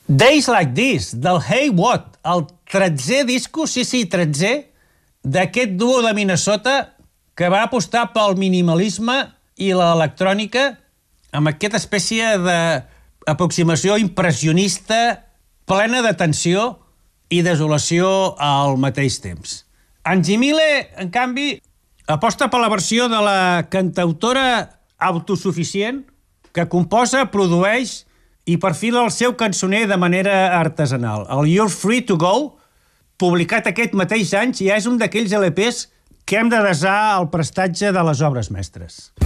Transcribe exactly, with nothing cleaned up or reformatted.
Days Like This, del Hey What, el tretzè disco, sí, sí, tretzè, d'aquest duo de Minnesota que va apostar pel minimalisme i l'electrònica amb aquesta espècie d'aproximació impressionista, plena de tensió i desolació al mateix temps. En Jimile, en canvi, aposta per la versió de la cantautora autosuficient que composa, produeix i perfila el seu cançoner de manera artesanal. El You're Free to Go, publicat aquest mateix any, ja és un d'aquells L Ps que hem de desar al prestatge de les obres mestres.